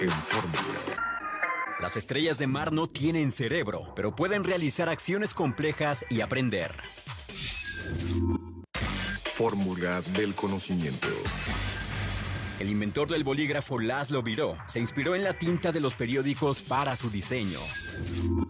en Fórmula. Las estrellas de mar no tienen cerebro, pero pueden realizar acciones complejas y aprender. Fórmula del conocimiento. El inventor del bolígrafo Laszlo Biró se inspiró en la tinta de los periódicos para su diseño.